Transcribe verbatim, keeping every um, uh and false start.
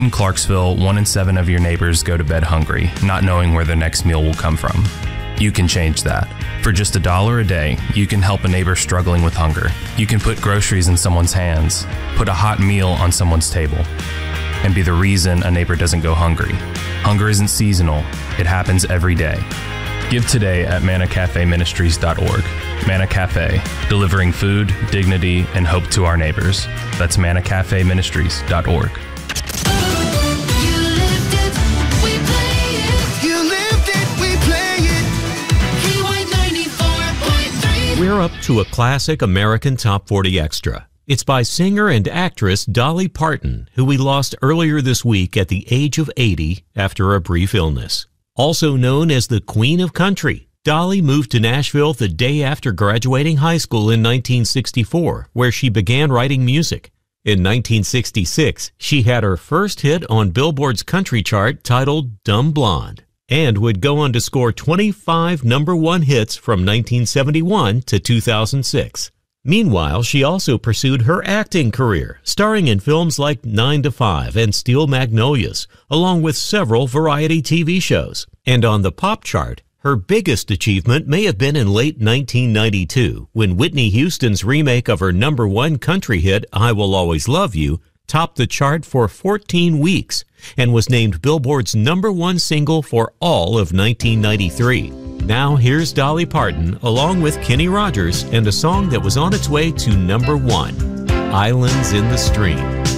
In Clarksville, one in seven of your neighbors go to bed hungry, not knowing where their next meal will come from. You can change that. For just a dollar a day, you can help a neighbor struggling with hunger. You can put groceries in someone's hands, put a hot meal on someone's table, and be the reason a neighbor doesn't go hungry. Hunger isn't seasonal. It happens every day. Give today at manna cafe ministries dot org. Manna Cafe, delivering food, dignity, and hope to our neighbors. That's manna cafe ministries dot org. We're up to a classic American Top forty Extra. It's by singer and actress Dolly Parton, who we lost earlier this week at the age of eighty after a brief illness. Also known as the Queen of Country, Dolly moved to Nashville the day after graduating high school in nineteen sixty-four, where she began writing music. In nineteen sixty-six, she had her first hit on Billboard's country chart titled Dumb Blonde, and would go on to score twenty-five number one hits from nineteen seventy-one to two thousand six. Meanwhile, she also pursued her acting career, starring in films like nine to five and Steel Magnolias, along with several variety T V shows. And on the pop chart, her biggest achievement may have been in late nineteen ninety-two, when Whitney Houston's remake of her number one country hit, I Will Always Love You, topped the chart for fourteen weeks and was named Billboard's number one single for all of nineteen ninety-three. Now here's Dolly Parton along with Kenny Rogers and a song that was on its way to number one, Islands in the Stream.